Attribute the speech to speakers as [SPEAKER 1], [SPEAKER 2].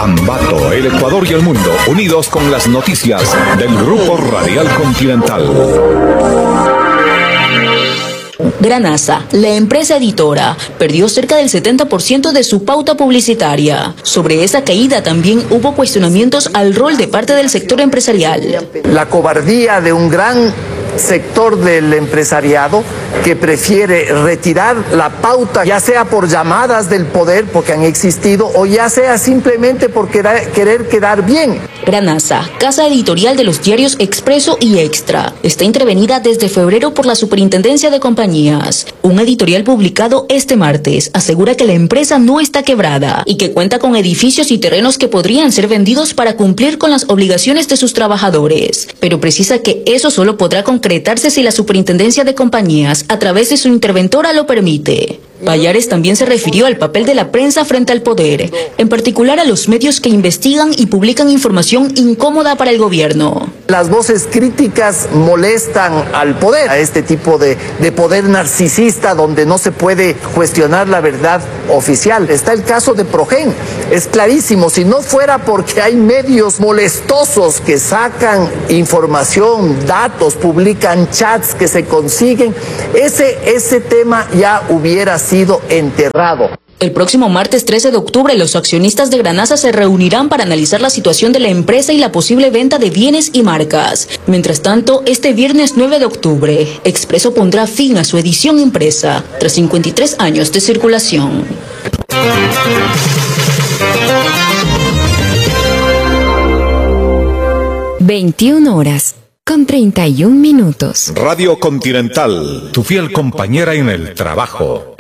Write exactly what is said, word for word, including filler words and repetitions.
[SPEAKER 1] Ambato, el Ecuador y el mundo, unidos con las noticias del Grupo Radial Continental.
[SPEAKER 2] Granasa, la empresa editora, perdió cerca del setenta por ciento de su pauta publicitaria. Sobre esa caída también hubo cuestionamientos al rol de parte del sector empresarial.
[SPEAKER 3] La cobardía de un gran sector del empresariado que prefiere retirar la pauta, ya sea por llamadas del poder, porque han existido, o ya sea simplemente por querer, querer quedar bien.
[SPEAKER 2] Granasa, casa editorial de los diarios Expreso y Extra, está intervenida desde febrero por la Superintendencia de Compañías. Un editorial publicado este martes asegura que la empresa no está quebrada y que cuenta con edificios y terrenos que podrían ser vendidos para cumplir con las obligaciones de sus trabajadores, pero precisa que eso solo podrá concretarse si la Superintendencia de Compañías, a través de su interventora, lo permite. Pallares también se refirió al papel de la prensa frente al poder, en particular a los medios que investigan y publican información incómoda para el gobierno.
[SPEAKER 3] Las voces críticas molestan al poder, a este tipo de, de poder narcisista donde no se puede cuestionar la verdad oficial. Está el caso de Progen, es clarísimo, si no fuera porque hay medios molestosos que sacan información, datos, publican chats que se consiguen, ese, ese tema ya hubiera sido sido enterrado.
[SPEAKER 2] El próximo martes trece de octubre, los accionistas de Granasa se reunirán para analizar la situación de la empresa y la posible venta de bienes y marcas. Mientras tanto, este viernes nueve de octubre, Expreso pondrá fin a su edición impresa, tras cincuenta y tres años de circulación.
[SPEAKER 4] veintiuna horas con treinta y un minutos.
[SPEAKER 1] Radio Continental, tu fiel compañera en el trabajo.